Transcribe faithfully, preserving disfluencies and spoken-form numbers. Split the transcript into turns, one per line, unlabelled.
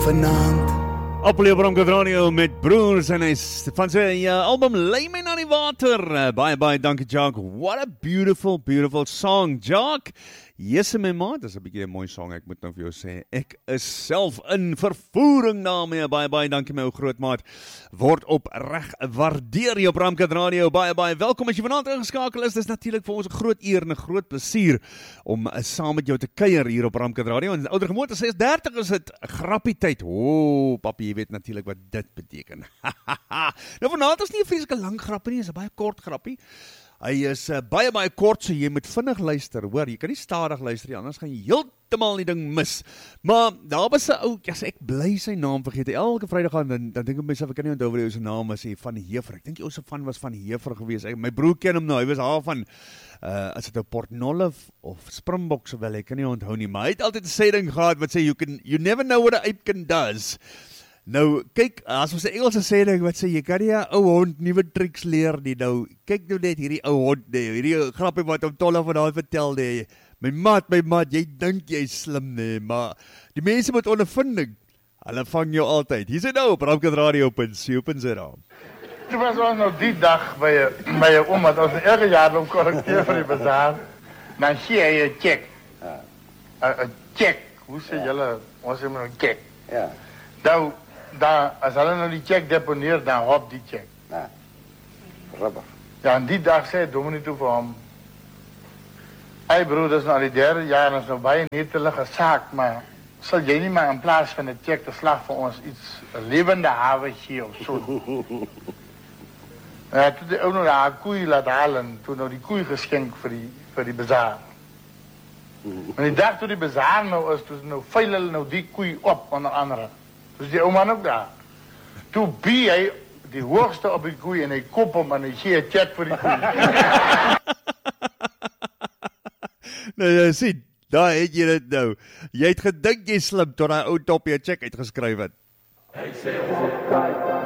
vanaand.
Appel op Bramkat Radio met broers en hy is van sy uh, album Lei my na die water. Uh, baie baie dankie Jock. What a beautiful beautiful song Jock. Jesse my maat, dis 'n bietjie 'n mooi song, ek moet nou vir jou sê. Ek is self in vervoering daarmee. Baie baie dankie my ou grootmaat. Word opreg waardeer hier op Bramkat Radio. Baie baie welkom as jy vanaand ingeskakel is. Dis natuurlik vir ons 'n groot eer en 'n groot plesier om uh, saam met jou te kuier hier op Bramkat Radio. En ouer gemoed ses dertig is dit grappie tyd. O, oh, papi, jy weet natuurlik wat dit beteken. Nou vanaand is nie 'n vreeslike lang grappie nie, is 'n baie kort grappie. Hy is uh, baie baie kort, so jy moet vinnig luister, hoor, jy kan nie stadig luister nie, anders gaan jy heeltemal die ding mis. Maar daar was 'n ou, as ek bly sy naam vergeet, elke Vrydag gaan, dan, dan dink ek myself, ek kan nie onthou wat die ou se naam was, Van Heever, ek dink die ou se van was Van Heever gewees, ek, my broer ken hom nou, hy was haar van, uh, as dit nou Port Nolloth of Springbok, so wel, ek kan nie onthou nie, maar hy het altyd 'n sê ding gehad, wat sê, you, can, you never know what an ape does. Nou, kyk, as ons 'n Engelse sê ding wat sê, jy kan nie 'n ou hond nuwe tricks leer nie, nou, kyk nou net hierdie ou hond, nee, hierdie grappie wat om Tolla vandaan vertel, nee, my maat, my maat, jy dink jy is slim, nee, maar die mense met ondervinding, hulle vang jou altyd. Hier is nou op Bramkat Radio punt co punt za.
Toen was ons nou die dag bij je oma, dat was elke jaar om correcteer van die bazaar, dan zie je een check. Een check, hoe zeg jullie, ons zeggen een check.
Ja.
Nou, dan, als hulle nou die check deponeert, dan hop die check.
Ja, rubber.
Ja, en die dag zei Dominee toe voor hem, hey broer, dat is nou die derde jaar, dat is nou bij een netelige zaak, maar zal jij niet maar in plaats van de check de slag voor ons iets een levende haven hier of zo? Ja, toen ook nog haar koei laten halen, toen nou die koei geschenkt voor die, voor die bazaar. En die dag toen die bazaar nou is, toen nou veilen nou die koei op, onder andere. Dus die oma ook daar. Toen bie hij die hoogste op die koei en hij kop hem en hij zie een check voor die koei.
Nou, jy sien, daar het jy dit nou. Jy het gedink jy slim, tot hy ou top jy check uitgeskryf het. Hy sê,